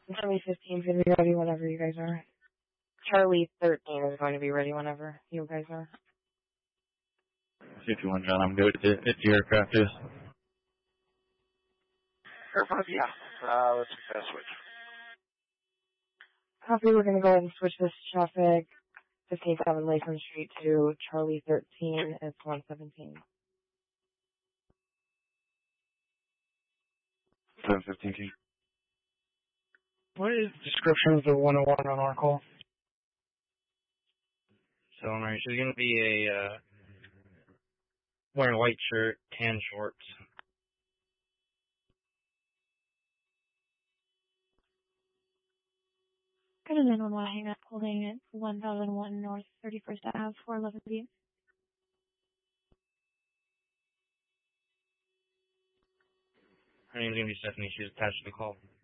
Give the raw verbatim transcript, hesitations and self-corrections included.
Charlie fifteen is going to be ready whenever you guys are. Charlie thirteen is going to be ready whenever you guys are. fifty-one, John, I'm good if, if your aircraft is. Aircraft, yeah. Uh, let's make that switch. Copy, we're going to go ahead and switch this traffic fifteen seven Latham Street to Charlie thirteen. It's one seventeen. seven fifteen King. What is the description of the one oh one on our call? So, alright, she's gonna be a, uh, wearing a white shirt, tan shorts. Got a nine one one hang up holding at one thousand one North thirty-first Avenue, four eleven B. Her name's gonna be Stephanie, she's attached to the call.